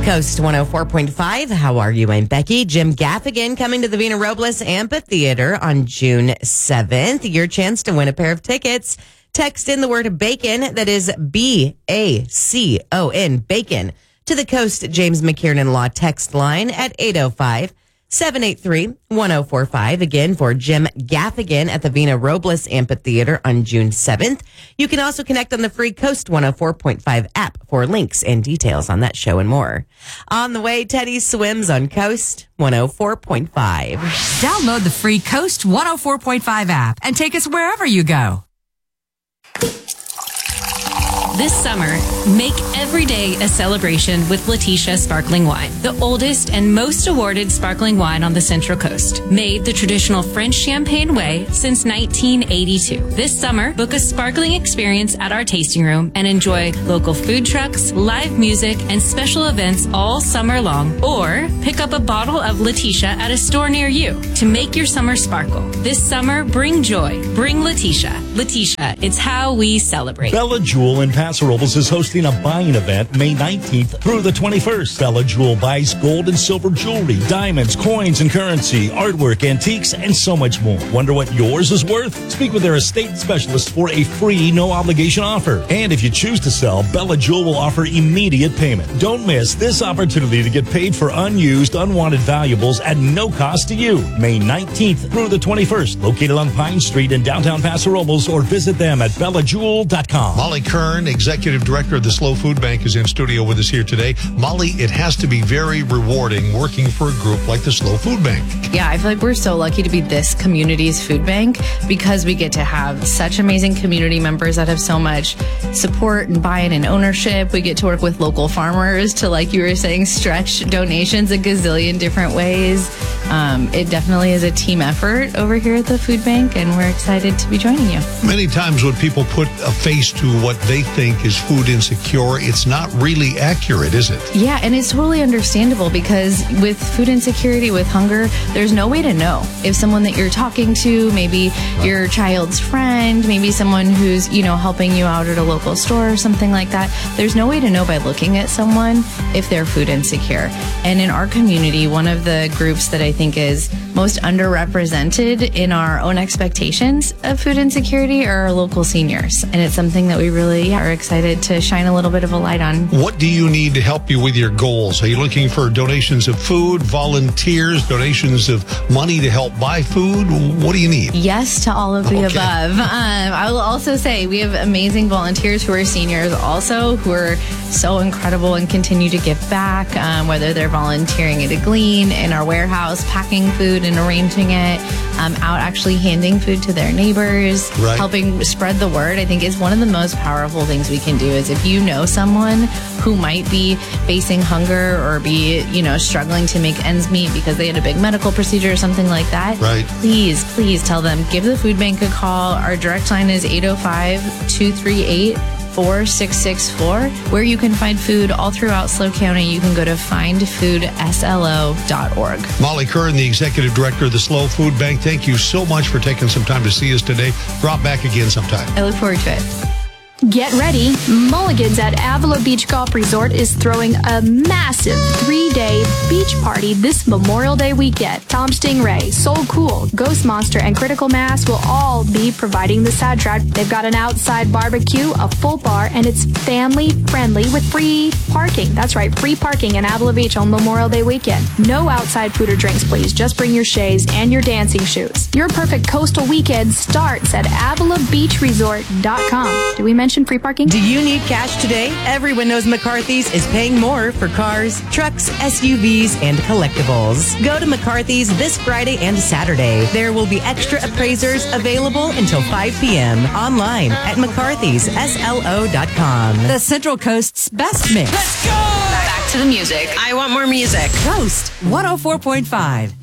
Coast 104.5. How are you? I'm Becky. Jim Gaffigan coming to the Vina Robles Amphitheater on June 7th. Your chance to win a pair of tickets. Text in the word bacon, that is B-A-C-O-N, bacon, to the Coast James McKiernan Law text line at 805-783-1045. Again, for Jim Gaffigan at the Vina Robles Amphitheater on June 7th. You can also connect on the free Coast 104.5 app for links and details on that show and more. On the way, Teddy Swims on Coast 104.5. Download the free Coast 104.5 app and take us wherever you go. This summer, make every day a celebration with Letitia Sparkling Wine, the oldest and most awarded sparkling wine on the Central Coast. Made the traditional French champagne way since 1982. This summer, book a sparkling experience at our tasting room and enjoy local food trucks, live music, and special events all summer long. Or pick up a bottle of Letitia at a store near you to make your summer sparkle. This summer, bring joy. Bring Letitia. Letitia, it's how we celebrate. Bella Jewel in Paso Robles is hosting a buying event May 19th through the 21st. Bella Jewel buys gold and silver jewelry, diamonds, coins and currency, artwork, antiques, and so much more. Wonder what yours is worth? Speak with their estate specialist for a free, no-obligation offer. And if you choose to sell, Bella Jewel will offer immediate payment. Don't miss this opportunity to get paid for unused, unwanted valuables at no cost to you. May 19th through the 21st, located on Pine Street in downtown Paso Robles, or visit them at bellajewel.com. Molly Kern, Executive Director of the Slow Food Bank, is in studio with us here today. Molly, it has to be very rewarding working for a group like the Slow Food Bank. Yeah, I feel like we're so lucky to be this community's food bank because we get to have such amazing community members that have so much support and buy-in and ownership. We get to work with local farmers to, like you were saying, stretch donations a gazillion different ways. It definitely is a team effort over here at the food bank, and we're excited to be joining you. Many times when people put a face to what they think is food insecure, it's not really accurate, is it? Yeah, and it's totally understandable because with food insecurity, with hunger, there's no way to know if someone that you're talking to, maybe your child's friend, maybe someone who's, helping you out at a local store or something like that. There's no way to know by looking at someone if they're food insecure. And in our community, one of the groups that I think is most underrepresented in our own expectations of food insecurity are our local seniors. And it's something that we really are excited to shine a little bit of a light on. What do you need to help you with your goals? Are you looking for donations of food, volunteers, donations of money to help buy food? What do you need? Yes to all of the above. I will also say we have amazing volunteers who are seniors also, who are so incredible and continue to give back, whether they're volunteering at a Glean, in our warehouse, packing food and arranging it, out actually handing food to their neighbors, helping spread the word. I think is one of the most powerful things we can do is if you know someone who might be facing hunger or be, struggling to make ends meet because they had a big medical procedure or something like that, please tell them, give the food bank a call. Our direct line is 805-238-4664, where you can find food all throughout SLO County. You can go to findfoodslo.org. Molly Kern, the Executive Director of the Slow Food Bank, thank you so much for taking some time to see us today. Drop back again sometime. I look forward to it. Get ready. Mulligan's at Avila Beach Golf Resort is throwing a massive 3-day beach party this Memorial Day weekend. Tom Stingray, Soul Cool, Ghost Monster, and Critical Mass will all be providing the soundtrack. They've got an outside barbecue, a full bar, and it's family friendly with free parking. That's right, free parking in Avila Beach on Memorial Day weekend. No outside food or drinks, please. Just bring your chaise and your dancing shoes. Your perfect coastal weekend starts at AvilaBeachResort.com. Did we mention free parking? Do you need cash today? Everyone knows McCarthy's is paying more for cars, trucks, SUVs, and collectibles. Go to McCarthy's this Friday and Saturday. There will be extra appraisers available until 5 p.m. online at McCarthy'sSLO.com. The Central Coast's best mix. Let's go! Back to the music. I want more music. Coast 104.5.